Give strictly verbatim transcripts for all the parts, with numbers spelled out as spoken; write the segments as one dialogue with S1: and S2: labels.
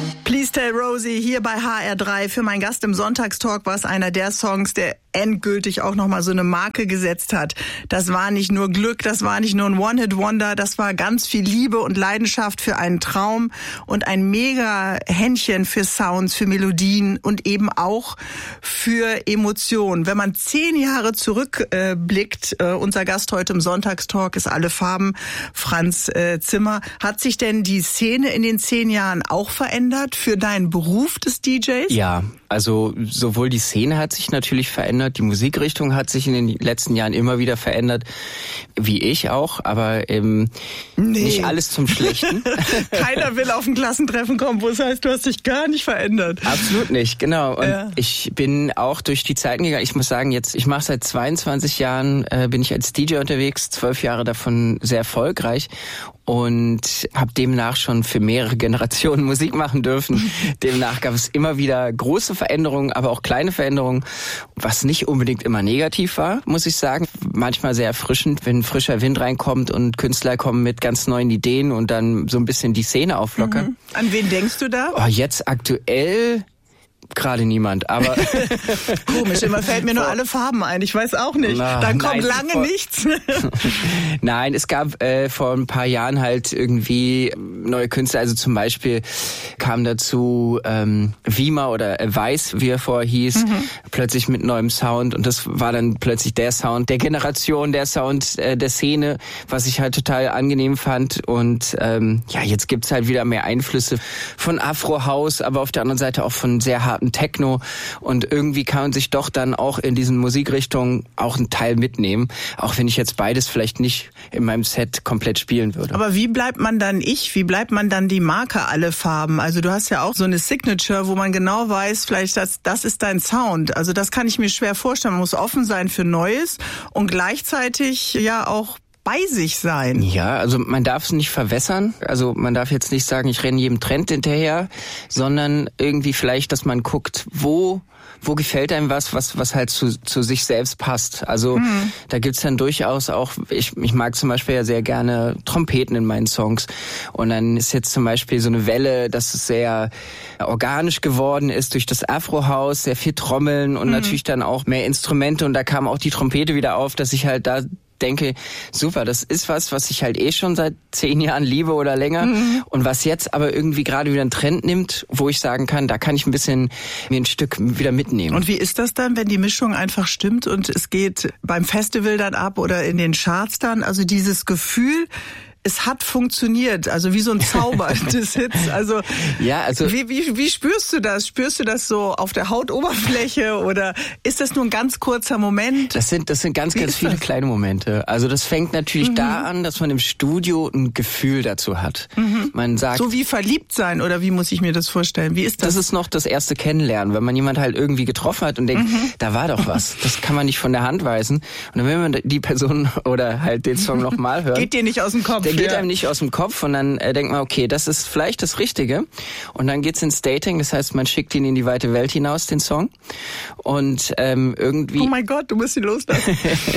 S1: Please Tell Rosie hier bei H R drei. Für meinen Gast im Sonntagstalk war es einer der Songs, der endgültig auch nochmal so eine Marke gesetzt hat. Das war nicht nur Glück, das war nicht nur ein One-Hit-Wonder, das war ganz viel Liebe und Leidenschaft für einen Traum und ein mega Händchen für Sounds, für Melodien und eben auch für Emotionen. Wenn man zehn Jahre zurückblickt, äh, äh, unser Gast heute im Sonntagstalk ist Alle Farben, Franz äh, Zimmer. Hat sich denn die Szene in den zehn Jahren auch verändert für deinen Beruf des D Js?
S2: Ja, also sowohl die Szene hat sich natürlich verändert, die Musikrichtung hat sich in den letzten Jahren immer wieder verändert, wie ich auch, aber ähm, nee. nicht alles zum Schlechten.
S1: Keiner will auf ein Klassentreffen kommen, wo es heißt, du hast dich gar nicht verändert.
S2: Absolut nicht, genau. Und
S1: ja.
S2: ich bin auch durch die Zeiten gegangen. Ich muss sagen, jetzt ich mache seit zweiundzwanzig Jahren, äh, bin ich als D J unterwegs, zwölf Jahre davon sehr erfolgreich. Und habe demnach schon für mehrere Generationen Musik machen dürfen. Demnach gab es immer wieder große Veränderungen, aber auch kleine Veränderungen, was nicht unbedingt immer negativ war, muss ich sagen. Manchmal sehr erfrischend, wenn frischer Wind reinkommt und Künstler kommen mit ganz neuen Ideen und dann so ein bisschen die Szene auflockern.
S1: Mhm. An wen denkst du da?
S2: Oh, jetzt aktuell... Gerade niemand, aber...
S1: Komisch, immer fällt mir nur Alle Farben ein, ich weiß auch nicht.
S2: Na,
S1: Dann kommt
S2: nein,
S1: lange
S2: vor...
S1: nichts.
S2: Nein, es gab äh, vor ein paar Jahren halt irgendwie neue Künstler, also zum Beispiel kam dazu ähm, Wima oder äh, Weiß, wie er vorher hieß, mhm. plötzlich mit neuem Sound und das war dann plötzlich der Sound der Generation, der Sound äh, der Szene, was ich halt total angenehm fand und ähm, ja, jetzt gibt's halt wieder mehr Einflüsse von Afro-House, aber auf der anderen Seite auch von sehr harten Techno und irgendwie kann man sich doch dann auch in diesen Musikrichtungen auch einen Teil mitnehmen, auch wenn ich jetzt beides vielleicht nicht in meinem Set komplett spielen würde.
S1: Aber wie bleibt man dann ich? Wie bleibt man dann die Marke Alle Farben? Also du hast ja auch so eine Signature, wo man genau weiß, vielleicht das, das ist dein Sound. Also das kann ich mir schwer vorstellen. Man muss offen sein für Neues und gleichzeitig ja auch bei sich sein.
S2: Ja, also man darf es nicht verwässern. Also man darf jetzt nicht sagen, ich renne jedem Trend hinterher, sondern irgendwie vielleicht, dass man guckt, wo wo gefällt einem was, was was halt zu zu sich selbst passt. Also mhm. da gibt's dann durchaus auch, ich ich mag zum Beispiel ja sehr gerne Trompeten in meinen Songs. Und dann ist jetzt zum Beispiel so eine Welle, dass es sehr organisch geworden ist durch das Afro-House, sehr viel Trommeln und mhm. natürlich dann auch mehr Instrumente. Und da kam auch die Trompete wieder auf, dass ich halt da denke, super, das ist was, was ich halt eh schon seit zehn Jahren liebe oder länger mhm. und was jetzt aber irgendwie gerade wieder einen Trend nimmt, wo ich sagen kann, da kann ich ein bisschen mir ein Stück wieder mitnehmen.
S1: Und wie ist das dann, wenn die Mischung einfach stimmt und es geht beim Festival dann ab oder in den Charts dann, also dieses Gefühl, es hat funktioniert, also wie so ein Zauber des Hits. Also,
S2: ja, also
S1: wie, wie, wie spürst du das? Spürst du das so auf der Hautoberfläche oder ist das nur ein ganz kurzer Moment?
S2: Das sind, das sind ganz, wie ganz viele das? kleine Momente. Also das fängt natürlich mhm. da an, dass man im Studio ein Gefühl dazu hat. Mhm. Man sagt,
S1: so wie verliebt sein oder wie muss ich mir das vorstellen? Wie ist das?
S2: Das ist noch das erste Kennenlernen, wenn man jemand halt irgendwie getroffen hat und denkt, mhm. da war doch was. Das kann man nicht von der Hand weisen. Und dann will man die Person oder halt den Song nochmal hören.
S1: Geht dir nicht aus dem Kopf.
S2: Der geht einem nicht aus dem Kopf und dann äh, denkt man, okay, das ist vielleicht das Richtige. Und dann geht's ins Dating, das heißt, man schickt ihn in die weite Welt hinaus, den Song. Und ähm, irgendwie...
S1: Oh mein Gott, du musst ihn loslassen.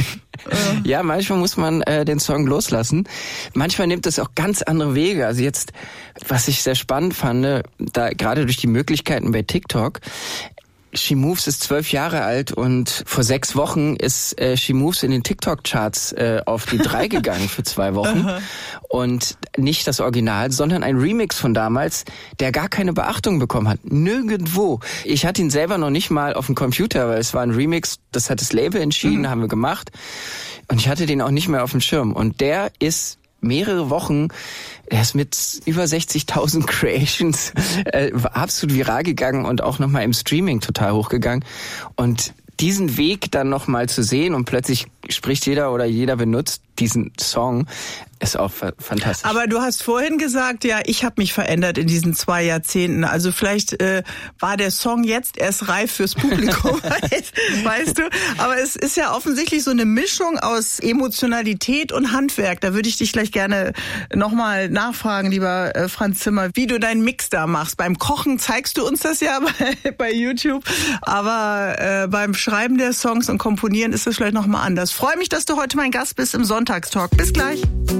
S2: Ja, manchmal muss man äh, den Song loslassen. Manchmal nimmt das auch ganz andere Wege. Also jetzt, was ich sehr spannend fand, da gerade durch die Möglichkeiten bei TikTok, She Moves ist zwölf Jahre alt und vor sechs Wochen ist äh, She Moves in den TikTok-Charts äh, auf die drei gegangen für zwei Wochen. Und nicht das Original, sondern ein Remix von damals, der gar keine Beachtung bekommen hat. Nirgendwo. Ich hatte ihn selber noch nicht mal auf dem Computer, weil es war ein Remix, das hat das Label entschieden, mhm. haben wir gemacht. Und ich hatte den auch nicht mehr auf dem Schirm. Und der ist mehrere Wochen, er ist mit über sechzigtausend Creations äh, absolut viral gegangen und auch nochmal im Streaming total hochgegangen. Und diesen Weg dann nochmal zu sehen und plötzlich spricht jeder oder jeder benutzt diesen Song, ist auch fantastisch.
S1: Aber du hast vorhin gesagt, ja, ich habe mich verändert in diesen zwei Jahrzehnten. Also vielleicht äh, war der Song jetzt erst reif fürs Publikum, weißt, weißt du. Aber es ist ja offensichtlich so eine Mischung aus Emotionalität und Handwerk. Da würde ich dich gleich gerne nochmal nachfragen, lieber äh, Franz Zimmer, wie du deinen Mix da machst. Beim Kochen zeigst du uns das ja bei, bei YouTube, aber äh, beim Schreiben der Songs und Komponieren ist das vielleicht nochmal anders. Freue mich, dass du heute mein Gast bist im Sonntagstalk. Bis gleich.